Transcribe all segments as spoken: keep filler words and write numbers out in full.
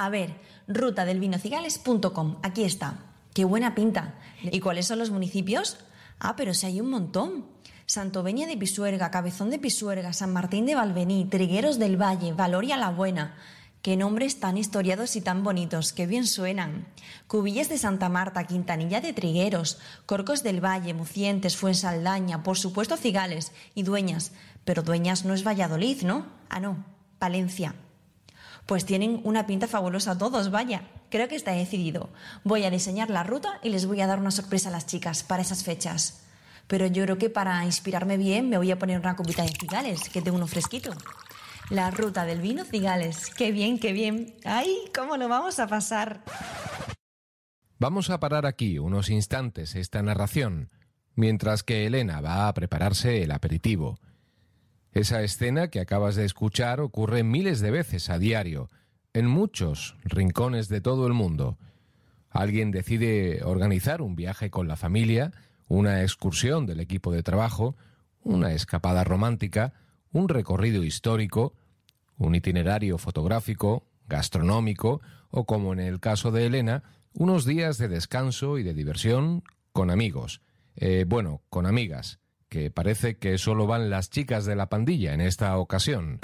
A ver, ruta del vino cigales punto com, aquí está. ¡Qué buena pinta! ¿Y cuáles son los municipios? Ah, pero si hay un montón. Santovenia de Pisuerga, Cabezón de Pisuerga, San Martín de Valvení, Trigueros del Valle, Valoria la Buena. ¡Qué nombres tan historiados y tan bonitos! ¡Qué bien suenan! Cubillas de Santa Marta, Quintanilla de Trigueros, Corcos del Valle, Mucientes, Fuensaldaña, por supuesto Cigales y Dueñas. Pero Dueñas no es Valladolid, ¿no? Ah, no, Palencia. Pues tienen una pinta fabulosa todos, vaya. Creo que está decidido. Voy a diseñar la ruta y les voy a dar una sorpresa a las chicas para esas fechas. Pero yo creo que para inspirarme bien me voy a poner una copita de Cigales, que tengo uno fresquito. La ruta del vino Cigales. ¡Qué bien, qué bien! ¡Ay, cómo lo vamos a pasar! Vamos a parar aquí unos instantes esta narración, mientras que Elena va a prepararse el aperitivo. Esa escena que acabas de escuchar ocurre miles de veces a diario, en muchos rincones de todo el mundo. Alguien decide organizar un viaje con la familia, una excursión del equipo de trabajo, una escapada romántica, un recorrido histórico, un itinerario fotográfico, gastronómico o, como en el caso de Elena, unos días de descanso y de diversión con amigos. Eh, bueno, con amigas, que parece que solo van las chicas de la pandilla en esta ocasión.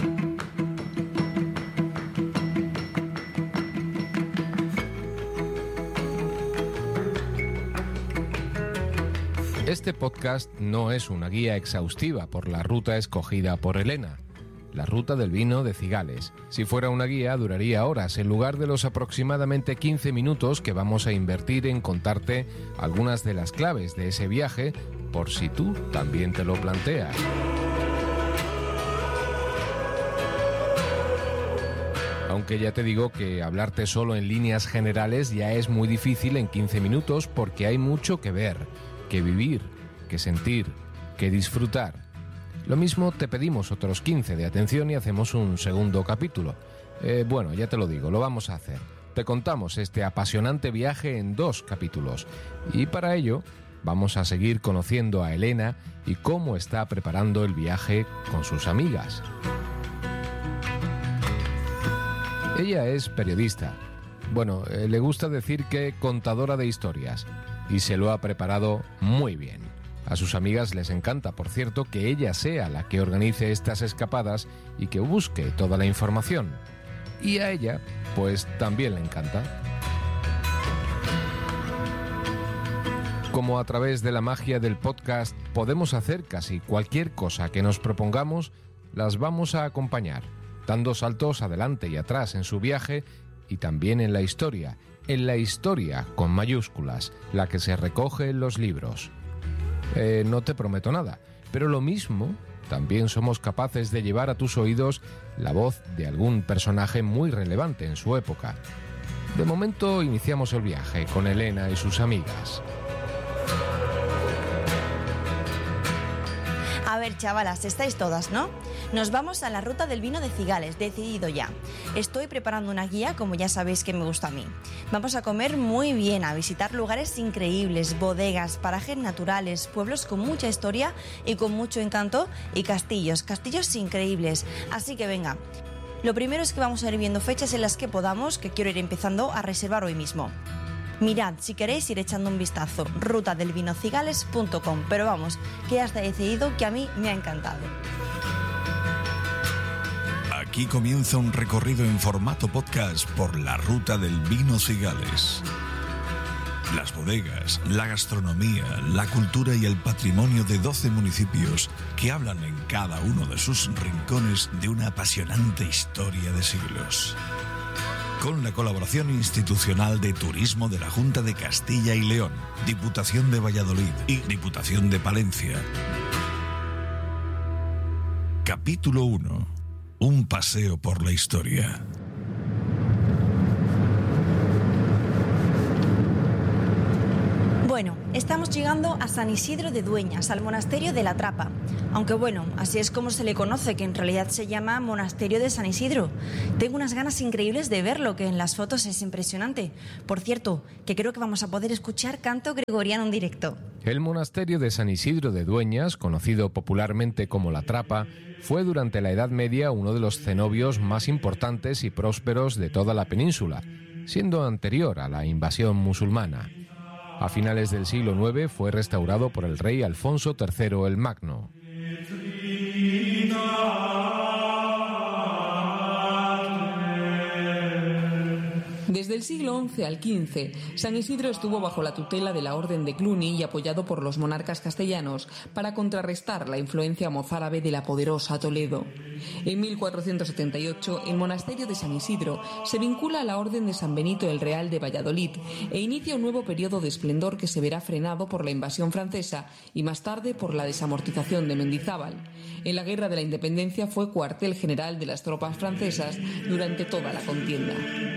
Este podcast no es una guía exhaustiva por la ruta escogida por Elena, la ruta del vino de Cigales. Si fuera una guía, duraría horas, en lugar de los aproximadamente quince minutos que vamos a invertir en contarte algunas de las claves de ese viaje, por si tú también te lo planteas. Aunque ya te digo que hablarte solo en líneas generales ya es muy difícil en quince minutos, porque hay mucho que ver, que vivir, que sentir, que disfrutar. Lo mismo te pedimos otros quince de atención y hacemos un segundo capítulo. Eh, bueno, ya te lo digo, lo vamos a hacer. Te contamos este apasionante viaje en dos capítulos. Y para ello vamos a seguir conociendo a Elena y cómo está preparando el viaje con sus amigas. Ella es periodista. Bueno, eh, le gusta decir que contadora de historias. Y se lo ha preparado muy bien. A sus amigas les encanta, por cierto, que ella sea la que organice estas escapadas y que busque toda la información. Y a ella, pues también le encanta. Como a través de la magia del podcast podemos hacer casi cualquier cosa que nos propongamos, las vamos a acompañar, dando saltos adelante y atrás en su viaje y también en la historia, en la historia con mayúsculas, la que se recoge en los libros. Eh, no te prometo nada, pero lo mismo, también somos capaces de llevar a tus oídos la voz de algún personaje muy relevante en su época. De momento iniciamos el viaje con Elena y sus amigas. A ver, chavalas, estáis todas, ¿no? Nos vamos a la ruta del vino de Cigales, decidido ya. Estoy preparando una guía, como ya sabéis que me gusta a mí. Vamos a comer muy bien, a visitar lugares increíbles, bodegas, parajes naturales, pueblos con mucha historia y con mucho encanto, y castillos, castillos increíbles. Así que venga. Lo primero es que vamos a ir viendo fechas en las que podamos, que quiero ir empezando a reservar hoy mismo. Mirad, si queréis ir echando un vistazo, ruta del vino cigales punto com, pero vamos, que ya está decidido, que a mí me ha encantado. Aquí comienza un recorrido en formato podcast por la ruta del vino Cigales. Las bodegas, la gastronomía, la cultura y el patrimonio de doce municipios que hablan en cada uno de sus rincones de una apasionante historia de siglos. Con la colaboración institucional de Turismo de la Junta de Castilla y León, Diputación de Valladolid y Diputación de Palencia. Capítulo uno. Un paseo por la historia. Bueno, estamos llegando a San Isidro de Dueñas, al monasterio de la Trapa. Aunque bueno, así es como se le conoce, que en realidad se llama Monasterio de San Isidro. Tengo unas ganas increíbles de verlo, que en las fotos es impresionante. Por cierto, que creo que vamos a poder escuchar canto gregoriano en directo. El monasterio de San Isidro de Dueñas, conocido popularmente como La Trapa, fue durante la Edad Media uno de los cenobios más importantes y prósperos de toda la península, siendo anterior a la invasión musulmana. A finales del siglo nueve fue restaurado por el rey Alfonso tercero el Magno. Desde el siglo once al quince, San Isidro estuvo bajo la tutela de la Orden de Cluny y apoyado por los monarcas castellanos para contrarrestar la influencia mozárabe de la poderosa Toledo. En mil cuatrocientos setenta y ocho, el monasterio de San Isidro se vincula a la Orden de San Benito el Real de Valladolid e inicia un nuevo periodo de esplendor que se verá frenado por la invasión francesa y más tarde por la desamortización de Mendizábal. En la Guerra de la Independencia fue cuartel general de las tropas francesas durante toda la contienda.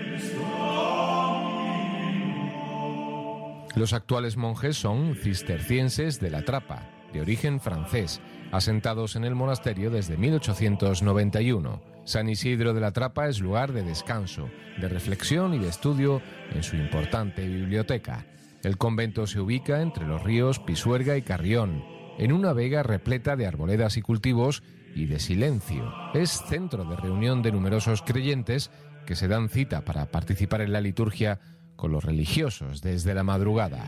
Los actuales monjes son cistercienses de La Trapa, de origen francés, asentados en el monasterio desde mil ochocientos noventa y uno. San Isidro de La Trapa es lugar de descanso, de reflexión y de estudio en su importante biblioteca. El convento se ubica entre los ríos Pisuerga y Carrión, en una vega repleta de arboledas y cultivos y de silencio. Es centro de reunión de numerosos creyentes que se dan cita para participar en la liturgia con los religiosos desde la madrugada.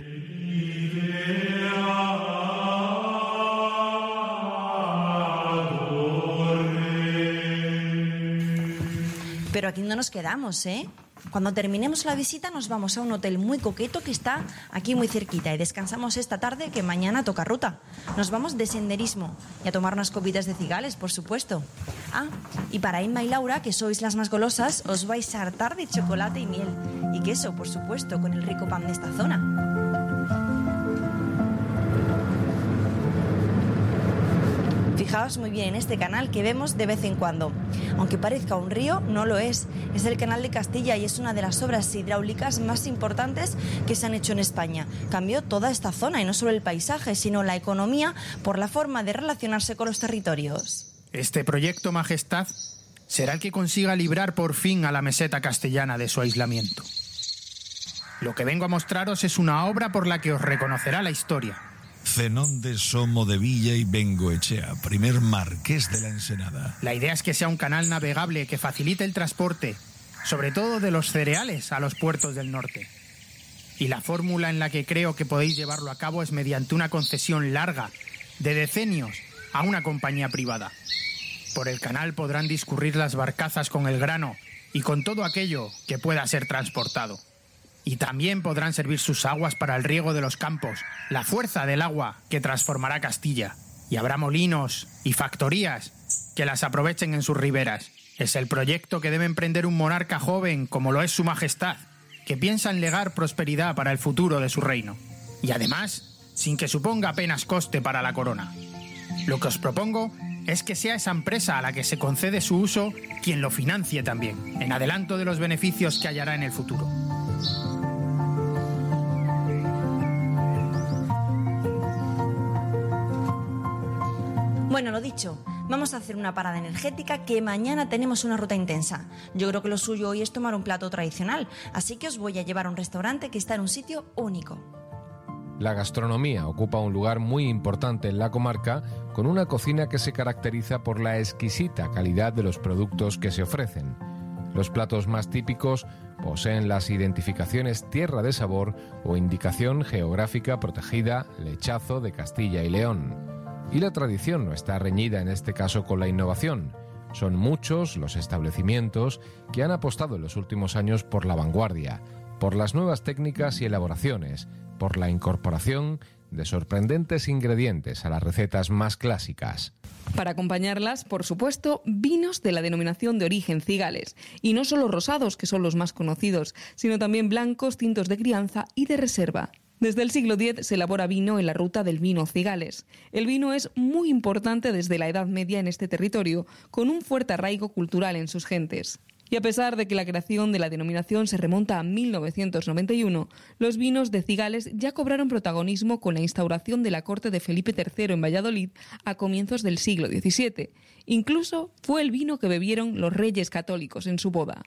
Pero aquí no nos quedamos, ¿eh? Cuando terminemos la visita nos vamos a un hotel muy coqueto que está aquí muy cerquita y descansamos esta tarde, que mañana toca ruta. Nos vamos de senderismo y a tomar unas copitas de cigales, por supuesto. Ah, y para Inma y Laura, que sois las más golosas, os vais a hartar de chocolate y miel. Y queso, por supuesto, con el rico pan de esta zona. Fijaos muy bien en este canal que vemos de vez en cuando. Aunque parezca un río, no lo es. Es el Canal de Castilla y es una de las obras hidráulicas más importantes que se han hecho en España. Cambió toda esta zona y no solo el paisaje, sino la economía por la forma de relacionarse con los territorios. Este proyecto, Majestad, será el que consiga librar por fin a la meseta castellana de su aislamiento. Lo que vengo a mostraros es una obra por la que os reconocerá la historia. Zenón de Somo de Villa y Bengoechea, primer marqués de la Ensenada. La idea es que sea un canal navegable que facilite el transporte, sobre todo de los cereales a los puertos del norte. Y la fórmula en la que creo que podéis llevarlo a cabo es mediante una concesión larga, de decenios, a una compañía privada. Por el canal podrán discurrir las barcazas con el grano y con todo aquello que pueda ser transportado. Y también podrán servir sus aguas para el riego de los campos, la fuerza del agua que transformará Castilla. Y habrá molinos y factorías que las aprovechen en sus riberas. Es el proyecto que debe emprender un monarca joven como lo es su majestad, que piensa en legar prosperidad para el futuro de su reino. Y además, sin que suponga apenas coste para la corona. Lo que os propongo es que sea esa empresa a la que se concede su uso quien lo financie también, en adelanto de los beneficios que hallará en el futuro. Bueno, lo dicho, vamos a hacer una parada energética que mañana tenemos una ruta intensa. Yo creo que lo suyo hoy es tomar un plato tradicional, así que os voy a llevar a un restaurante que está en un sitio único. La gastronomía ocupa un lugar muy importante en la comarca, con una cocina que se caracteriza por la exquisita calidad de los productos que se ofrecen. Los platos más típicos poseen las identificaciones Tierra de Sabor o Indicación Geográfica Protegida Lechazo de Castilla y León. Y la tradición no está reñida en este caso con la innovación. Son muchos los establecimientos que han apostado en los últimos años por la vanguardia, por las nuevas técnicas y elaboraciones, por la incorporación de sorprendentes ingredientes a las recetas más clásicas. Para acompañarlas, por supuesto, vinos de la denominación de origen Cigales. Y no solo rosados, que son los más conocidos, sino también blancos, tintos de crianza y de reserva. Desde el siglo diez se elabora vino en la ruta del vino Cigales. El vino es muy importante desde la Edad Media en este territorio, con un fuerte arraigo cultural en sus gentes. Y a pesar de que la creación de la denominación se remonta a mil novecientos noventa y uno, los vinos de Cigales ya cobraron protagonismo con la instauración de la corte de Felipe tercero en Valladolid a comienzos del siglo diecisiete. Incluso fue el vino que bebieron los reyes católicos en su boda.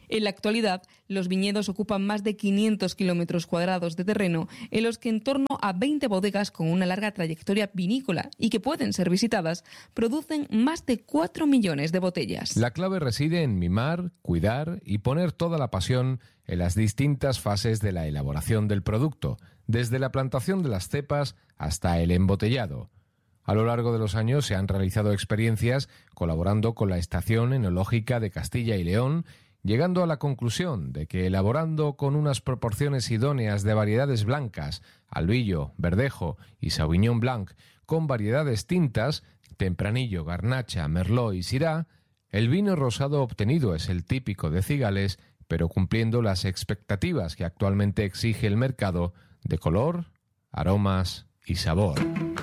En la actualidad, los viñedos ocupan más de quinientos kilómetros cuadrados de terreno, en los que en torno a veinte bodegas con una larga trayectoria vinícola y que pueden ser visitadas, producen más de cuatro millones de botellas. La clave reside en mimar, cuidar y poner toda la pasión en las distintas fases de la elaboración del producto, desde la plantación de las cepas hasta el embotellado. A lo largo de los años se han realizado experiencias colaborando con la Estación Enológica de Castilla y León, llegando a la conclusión de que elaborando con unas proporciones idóneas de variedades blancas, Albillo, Verdejo y Sauvignon Blanc, con variedades tintas, Tempranillo, Garnacha, Merlot y Syrah, el vino rosado obtenido es el típico de Cigales, pero cumpliendo las expectativas que actualmente exige el mercado de color, aromas y sabor.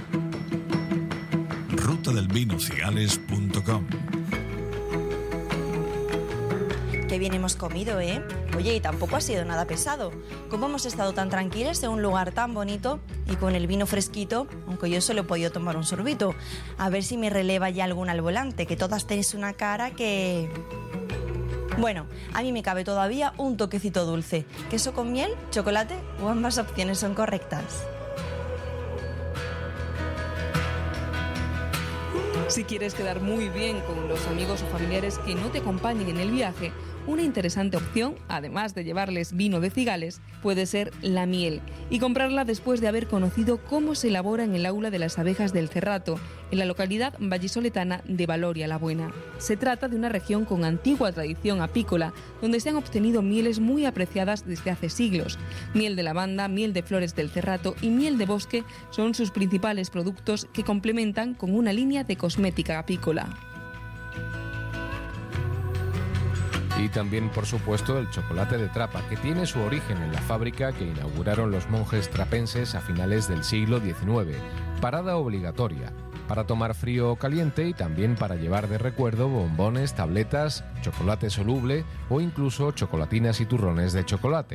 ruta del vino cigales punto com. Qué bien hemos comido, ¿eh? Oye, y tampoco ha sido nada pesado. Como hemos estado tan tranquilos en un lugar tan bonito y con el vino fresquito, aunque yo solo he podido tomar un sorbito. A ver si me releva ya alguna al volante, que todas tenéis una cara que... Bueno, a mí me cabe todavía un toquecito dulce. ¿Queso con miel, chocolate o ambas opciones son correctas? Si quieres quedar muy bien con los amigos o familiares que no te acompañen en el viaje, una interesante opción, además de llevarles vino de Cigales, puede ser la miel, y comprarla después de haber conocido cómo se elabora en el aula de las abejas del Cerrato, en la localidad vallisoletana de Valoria la Buena. Se trata de una región con antigua tradición apícola, donde se han obtenido mieles muy apreciadas desde hace siglos. Miel de lavanda, miel de flores del Cerrato y miel de bosque son sus principales productos, que complementan con una línea de cosmética apícola. Y también, por supuesto, el chocolate de Trapa, que tiene su origen en la fábrica que inauguraron los monjes trapenses a finales del siglo diecinueve. Parada obligatoria, para tomar frío o caliente y también para llevar de recuerdo bombones, tabletas, chocolate soluble o incluso chocolatinas y turrones de chocolate.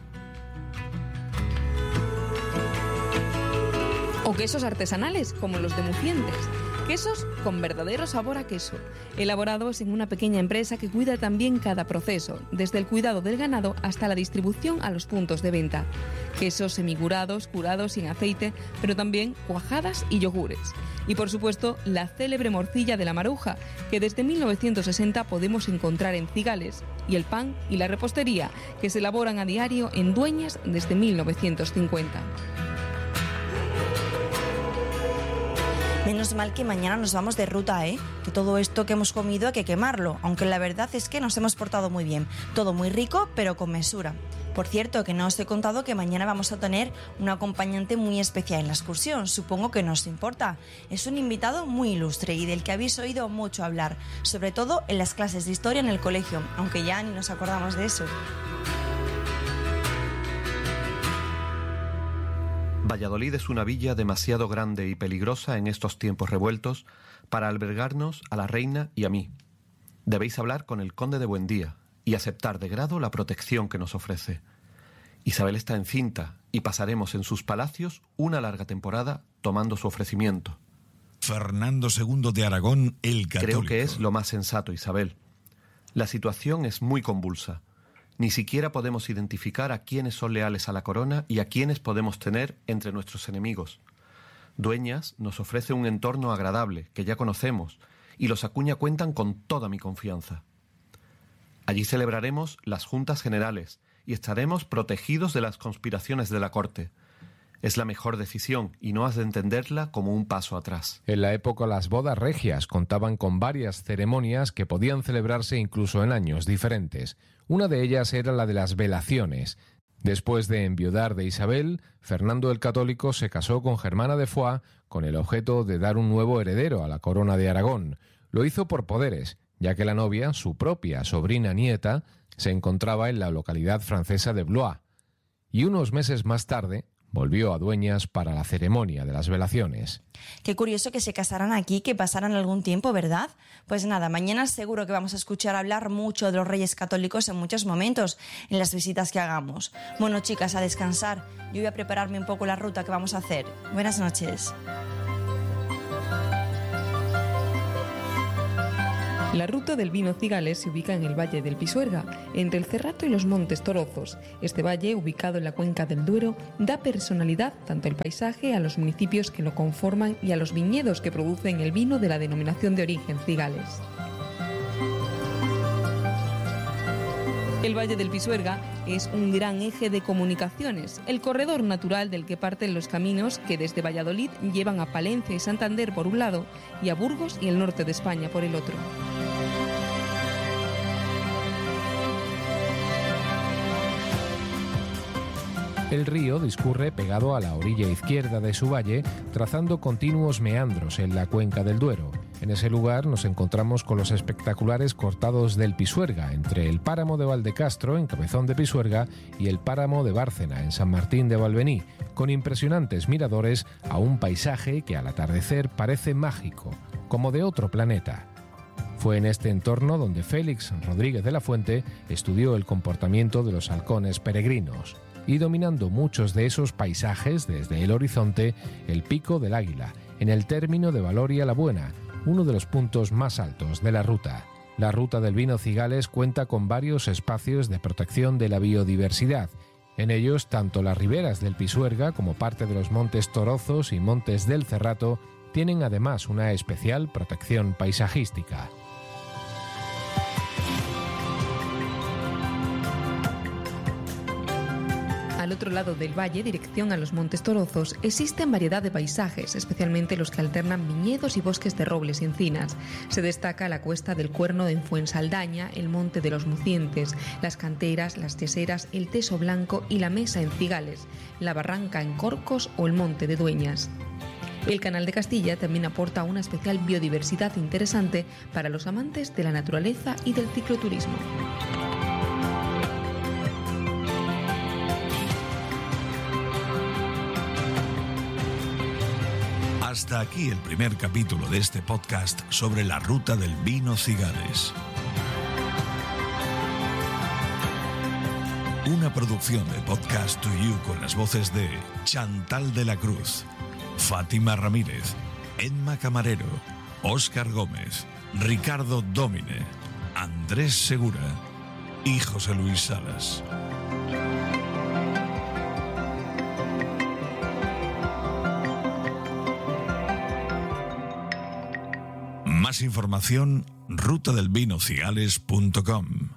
O quesos artesanales, como los de Mucientes. Quesos con verdadero sabor a queso, elaborados en una pequeña empresa que cuida también cada proceso, desde el cuidado del ganado hasta la distribución a los puntos de venta. Quesos semicurados, curados sin aceite, pero también cuajadas y yogures. Y por supuesto, la célebre morcilla de la Maruja, que desde mil novecientos sesenta podemos encontrar en Cigales, y el pan y la repostería, que se elaboran a diario en Dueñas desde mil novecientos cincuenta. Menos mal que mañana nos vamos de ruta, ¿eh? Que todo esto que hemos comido hay que quemarlo, aunque la verdad es que nos hemos portado muy bien. Todo muy rico, pero con mesura. Por cierto, que no os he contado que mañana vamos a tener un acompañante muy especial en la excursión. Supongo que no os importa. Es un invitado muy ilustre y del que habéis oído mucho hablar, sobre todo en las clases de historia en el colegio, aunque ya ni nos acordamos de eso. Valladolid es una villa demasiado grande y peligrosa en estos tiempos revueltos para albergarnos a la reina y a mí. Debéis hablar con el conde de Buendía y aceptar de grado la protección que nos ofrece. Isabel está encinta y pasaremos en sus palacios una larga temporada tomando su ofrecimiento. Fernando segundo de Aragón, el Católico. Creo que es lo más sensato, Isabel. La situación es muy convulsa. Ni siquiera podemos identificar a quiénes son leales a la corona y a quiénes podemos tener entre nuestros enemigos. Dueñas nos ofrece un entorno agradable, que ya conocemos, y los Acuña cuentan con toda mi confianza. Allí celebraremos las juntas generales y estaremos protegidos de las conspiraciones de la corte. Es la mejor decisión y no has de entenderla como un paso atrás. En la época las bodas regias contaban con varias ceremonias que podían celebrarse incluso en años diferentes. Una de ellas era la de las velaciones. Después de enviudar de Isabel, Fernando el Católico se casó con Germana de Foix con el objeto de dar un nuevo heredero a la corona de Aragón. Lo hizo por poderes, ya que la novia, su propia sobrina nieta, se encontraba en la localidad francesa de Blois. Y unos meses más tarde volvió a Dueñas para la ceremonia de las velaciones. Qué curioso que se casaran aquí, que pasaran algún tiempo, ¿verdad? Pues nada, mañana seguro que vamos a escuchar hablar mucho de los Reyes Católicos en muchos momentos, en las visitas que hagamos. Bueno, chicas, a descansar. Yo voy a prepararme un poco la ruta que vamos a hacer. Buenas noches. La ruta del vino Cigales se ubica en el Valle del Pisuerga, entre el Cerrato y los Montes Torozos. Este valle, ubicado en la cuenca del Duero, da personalidad tanto al paisaje, a los municipios que lo conforman y a los viñedos que producen el vino de la denominación de origen Cigales. El Valle del Pisuerga es un gran eje de comunicaciones, el corredor natural del que parten los caminos que desde Valladolid llevan a Palencia y Santander por un lado y a Burgos y el norte de España por el otro. El río discurre pegado a la orilla izquierda de su valle, trazando continuos meandros en la cuenca del Duero. En ese lugar nos encontramos con los espectaculares cortados del Pisuerga, entre el páramo de Valdecastro, en Cabezón de Pisuerga, y el páramo de Bárcena, en San Martín de Valvení, con impresionantes miradores a un paisaje que al atardecer parece mágico, como de otro planeta. Fue en este entorno donde Félix Rodríguez de la Fuente estudió el comportamiento de los halcones peregrinos, y dominando muchos de esos paisajes desde el horizonte, el Pico del Águila, en el término de Valoria la Buena, uno de los puntos más altos de la ruta. La ruta del vino Cigales cuenta con varios espacios de protección de la biodiversidad. En ellos, tanto las riberas del Pisuerga como parte de los Montes Torozos y Montes del Cerrato tienen además una especial protección paisajística. Al otro lado del valle, dirección a los Montes Torozos, existen variedad de paisajes, especialmente los que alternan viñedos y bosques de robles y encinas. Se destaca la cuesta del Cuerno en Fuensaldaña, el Monte de los Mucientes, las canteras, las yeseras, el Teso Blanco y la Mesa en Cigales, la Barranca en Corcos o el Monte de Dueñas. El Canal de Castilla también aporta una especial biodiversidad interesante para los amantes de la naturaleza y del cicloturismo. Hasta aquí el primer capítulo de este podcast sobre la ruta del vino Cigales. Una producción de Podcast to You con las voces de Chantal de la Cruz, Fátima Ramírez, Emma Camarero, Óscar Gómez, Ricardo Dómine, Andrés Segura y José Luis Salas. Más información, ruta del vino cigales punto com.